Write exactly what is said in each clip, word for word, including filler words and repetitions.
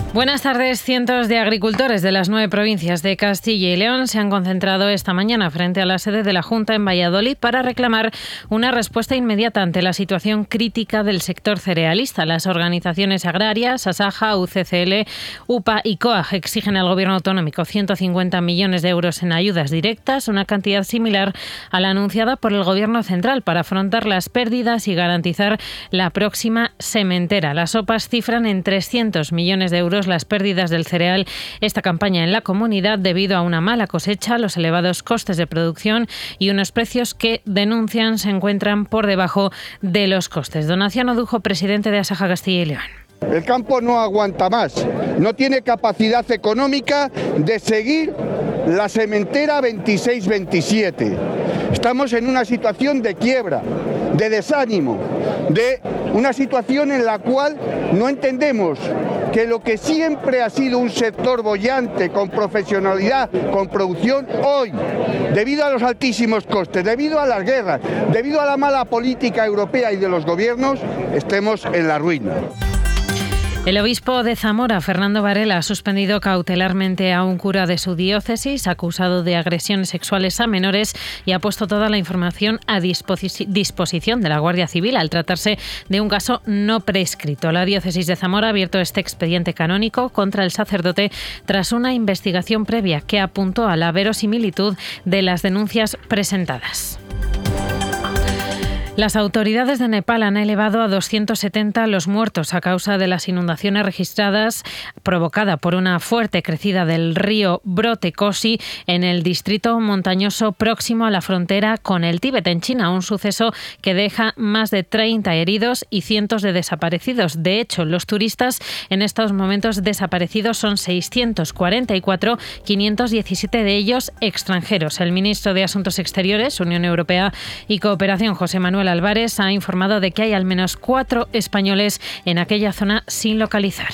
Buenas tardes. Cientos de agricultores de las nueve provincias de Castilla y León se han concentrado esta mañana frente a la sede de la Junta en Valladolid para reclamar una respuesta inmediata ante la situación crítica del sector cerealista. Las organizaciones agrarias, Asaja, U C C L, U P A y COAG exigen al Gobierno autonómico ciento cincuenta millones de euros en ayudas directas, una cantidad similar a la anunciada por el Gobierno central para afrontar las pérdidas y garantizar la próxima sementera. Las O P As cifran en trescientos millones de euros las pérdidas del cereal esta campaña en la comunidad debido a una mala cosecha, los elevados costes de producción y unos precios que denuncian se encuentran por debajo de los costes. Donación Odujo, presidente de Asaja Castilla y León. El campo no aguanta más, no tiene capacidad económica de seguir la sementera veintiséis veintisiete. Estamos en una situación de quiebra, de desánimo, de una situación en la cual no entendemos que lo que siempre ha sido un sector boyante, con profesionalidad, con producción, hoy, debido a los altísimos costes, debido a las guerras, debido a la mala política europea y de los gobiernos, estemos en la ruina. El obispo de Zamora, Fernando Varela, ha suspendido cautelarmente a un cura de su diócesis acusado de agresiones sexuales a menores y ha puesto toda la información a disposi- disposición de la Guardia Civil al tratarse de un caso no prescrito. La diócesis de Zamora ha abierto este expediente canónico contra el sacerdote tras una investigación previa que apuntó a la verosimilitud de las denuncias presentadas. Las autoridades de Nepal han elevado a doscientos setenta los muertos a causa de las inundaciones registradas provocada por una fuerte crecida del río Brote Kosi en el distrito montañoso próximo a la frontera con el Tíbet en China, un suceso que deja más de treinta heridos y cientos de desaparecidos. De hecho, los turistas en estos momentos desaparecidos son seiscientos cuarenta y cuatro, quinientos diecisiete de ellos extranjeros. El ministro de Asuntos Exteriores, Unión Europea y Cooperación, José Manuel Álvarez, ha informado de que hay al menos cuatro españoles en aquella zona sin localizar.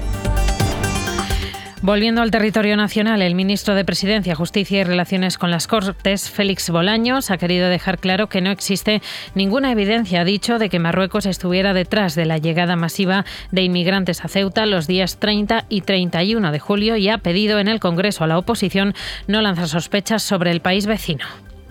Volviendo al territorio nacional, el ministro de Presidencia, Justicia y Relaciones con las Cortes, Félix Bolaños, ha querido dejar claro que no existe ninguna evidencia, ha dicho, de que Marruecos estuviera detrás de la llegada masiva de inmigrantes a Ceuta los días treinta y treinta y uno de julio y ha pedido en el Congreso a la oposición no lanzar sospechas sobre el país vecino.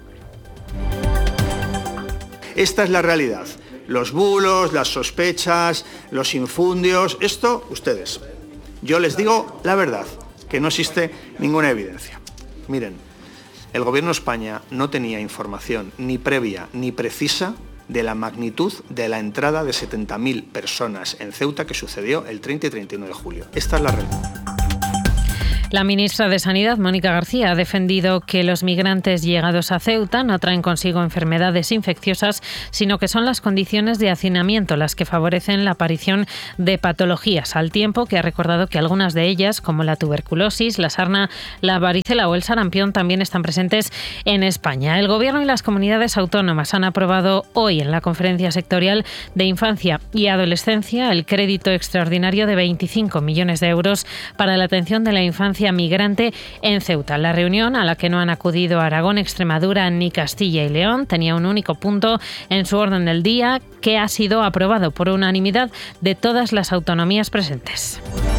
Esta es la realidad. Los bulos, las sospechas, los infundios, esto, ustedes. Yo les digo la verdad, que no existe ninguna evidencia. Miren, el Gobierno de España no tenía información ni previa ni precisa de la magnitud de la entrada de setenta mil personas en Ceuta que sucedió el treinta y treinta y uno de julio. Esta es la realidad. La ministra de Sanidad, Mónica García, ha defendido que los migrantes llegados a Ceuta no traen consigo enfermedades infecciosas, sino que son las condiciones de hacinamiento las que favorecen la aparición de patologías, al tiempo que ha recordado que algunas de ellas, como la tuberculosis, la sarna, la varicela o el sarampión, también están presentes en España. El Gobierno y las comunidades autónomas han aprobado hoy en la Conferencia Sectorial de Infancia y Adolescencia el crédito extraordinario de veinticinco millones de euros para la atención de la infancia migrante en Ceuta. La reunión, a la que no han acudido Aragón, Extremadura ni Castilla y León, tenía un único punto en su orden del día que ha sido aprobado por unanimidad de todas las autonomías presentes.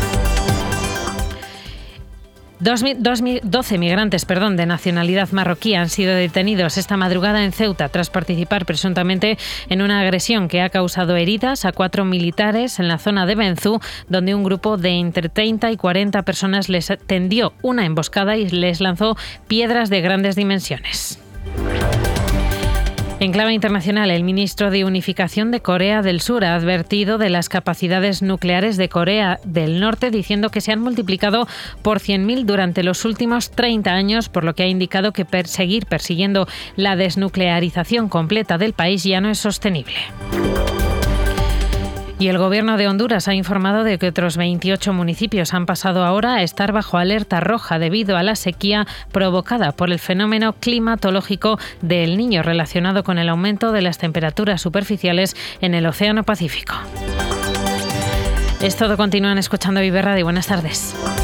doce migrantes perdón, de nacionalidad marroquí han sido detenidos esta madrugada en Ceuta tras participar presuntamente en una agresión que ha causado heridas a cuatro militares en la zona de Benzú, donde un grupo de entre treinta y cuarenta personas les tendió una emboscada y les lanzó piedras de grandes dimensiones. En clave internacional, el ministro de Unificación de Corea del Sur ha advertido de las capacidades nucleares de Corea del Norte, diciendo que se han multiplicado por cien mil durante los últimos treinta años, por lo que ha indicado que seguir persiguiendo la desnuclearización completa del país ya no es sostenible. Y el Gobierno de Honduras ha informado de que otros veintiocho municipios han pasado ahora a estar bajo alerta roja debido a la sequía provocada por el fenómeno climatológico del Niño relacionado con el aumento de las temperaturas superficiales en el Océano Pacífico. Es todo. Continúan escuchando Vive Radio. Buenas tardes.